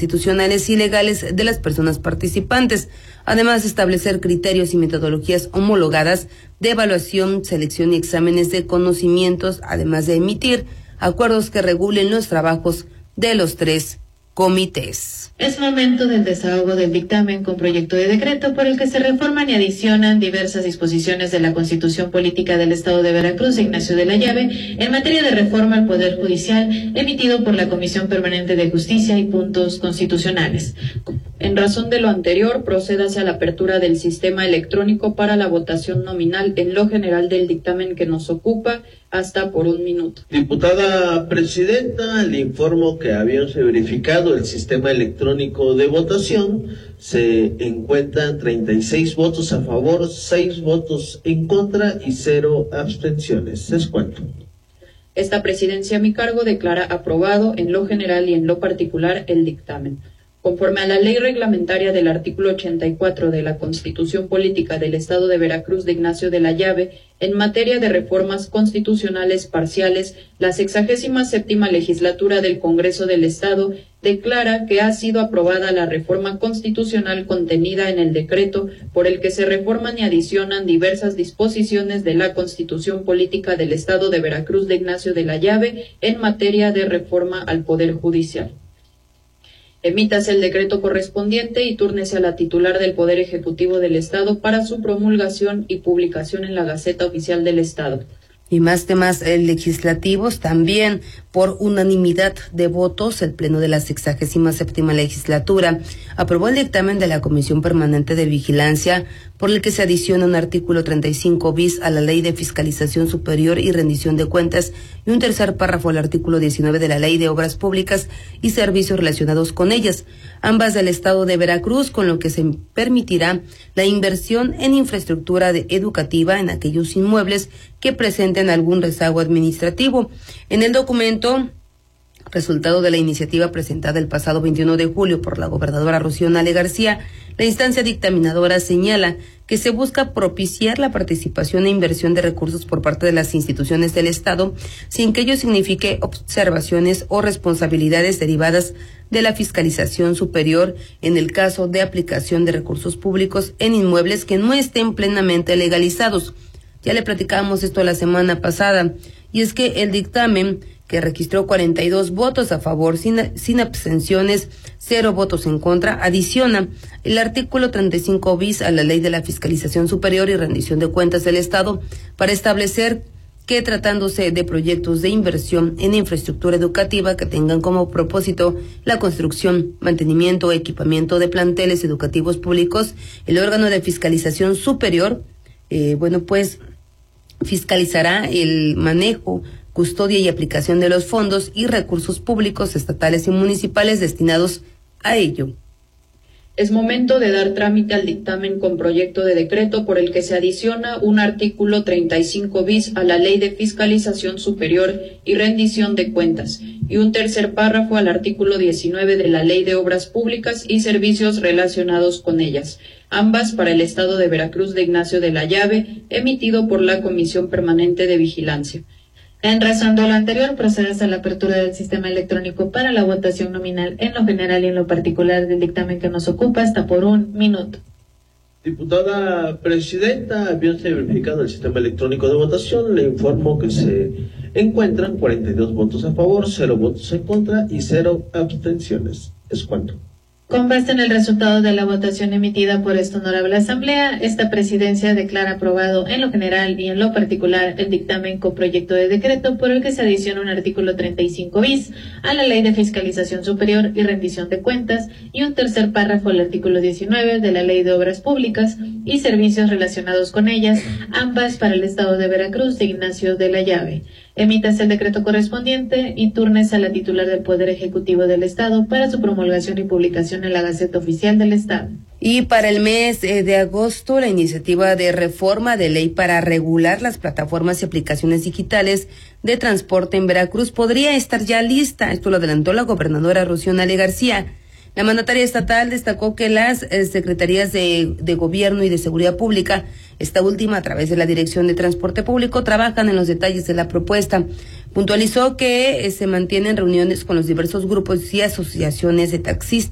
inconstitucionales y legales de las personas participantes, además de establecer criterios y metodologías homologadas de evaluación, selección y exámenes de conocimientos, además de emitir acuerdos que regulen los trabajos de los 3 comités. Es momento del desahogo del dictamen con proyecto de decreto por el que se reforman y adicionan diversas disposiciones de la Constitución Política del Estado de Veracruz, Ignacio de la Llave, en materia de reforma al Poder Judicial, emitido por la Comisión Permanente de Justicia y Puntos Constitucionales. En razón de lo anterior, procédase a la apertura del sistema electrónico para la votación nominal en lo general del dictamen que nos ocupa, hasta por 1 minuto. Diputada presidenta, le informo que habiéndose verificado el sistema electrónico de votación, se encuentran 36 votos a favor, 6 votos en contra y 0 abstenciones. Es cuanto. Esta presidencia a mi cargo declara aprobado en lo general y en lo particular el dictamen. Conforme a la ley reglamentaria del artículo 84 de la Constitución Política del Estado de Veracruz de Ignacio de la Llave, en materia de reformas constitucionales parciales, la 67ª legislatura del Congreso del Estado declara que ha sido aprobada la reforma constitucional contenida en el decreto por el que se reforman y adicionan diversas disposiciones de la Constitución Política del Estado de Veracruz de Ignacio de la Llave en materia de reforma al Poder Judicial. Emítase el decreto correspondiente y túrnese a la titular del Poder Ejecutivo del Estado para su promulgación y publicación en la Gaceta Oficial del Estado. Y más temas legislativos, también por unanimidad de votos, el Pleno de la 67ª legislatura aprobó el dictamen de la Comisión Permanente de Vigilancia, por el que se adiciona un artículo 35 bis a la Ley de Fiscalización Superior y Rendición de Cuentas y un tercer párrafo al artículo 19 de la Ley de Obras Públicas y Servicios relacionados con ellas, ambas del Estado de Veracruz, con lo que se permitirá la inversión en infraestructura educativa en aquellos inmuebles que presenten algún rezago administrativo. En el documento, resultado de la iniciativa presentada el pasado 21 de julio por la gobernadora Rocío Nale García, la instancia dictaminadora señala que se busca propiciar la participación e inversión de recursos por parte de las instituciones del Estado, sin que ello signifique observaciones o responsabilidades derivadas de la fiscalización superior en el caso de aplicación de recursos públicos en inmuebles que no estén plenamente legalizados. Ya le platicábamos esto la semana pasada, y es que el dictamen, que registró 42 votos a favor, sin abstenciones, 0 votos en contra, adiciona el artículo 35 bis a la Ley de la Fiscalización Superior y Rendición de Cuentas del Estado para establecer que, tratándose de proyectos de inversión en infraestructura educativa que tengan como propósito la construcción, mantenimiento o equipamiento de planteles educativos públicos, el órgano de fiscalización superior, fiscalizará el manejo, custodia y aplicación de los fondos y recursos públicos estatales y municipales destinados a ello. Es momento de dar trámite al dictamen con proyecto de decreto por el que se adiciona un artículo 35 bis a la Ley de Fiscalización Superior y Rendición de Cuentas y un tercer párrafo al artículo 19 de la Ley de Obras Públicas y Servicios relacionados con ellas, ambas para el Estado de Veracruz de Ignacio de la Llave, emitido por la Comisión Permanente de Vigilancia. En razón de lo anterior, procedes a la apertura del sistema electrónico para la votación nominal en lo general y en lo particular del dictamen que nos ocupa, hasta por 1 minuto. Diputada presidenta, habiéndose verificado el sistema electrónico de votación, le informo que se encuentran 42 votos a favor, 0 votos en contra y 0 abstenciones. Es cuanto. Con base en el resultado de la votación emitida por esta honorable asamblea, esta presidencia declara aprobado en lo general y en lo particular el dictamen con proyecto de decreto por el que se adiciona un artículo 35 bis a la Ley de Fiscalización Superior y Rendición de Cuentas y un tercer párrafo al artículo 19 de la Ley de Obras Públicas y Servicios relacionados con ellas, ambas para el Estado de Veracruz de Ignacio de la Llave. Emítase el decreto correspondiente y túrnese a la titular del Poder Ejecutivo del Estado para su promulgación y publicación en la Gaceta Oficial del Estado. Y para el mes de agosto, la iniciativa de reforma de ley para regular las plataformas y aplicaciones digitales de transporte en Veracruz podría estar ya lista. Esto lo adelantó la gobernadora Rocío Nale García. La mandataria estatal destacó que las secretarías de Gobierno y de Seguridad Pública, esta última a través de la Dirección de Transporte Público, trabajan en los detalles de la propuesta. Puntualizó que se mantienen reuniones con los diversos grupos y asociaciones de taxistas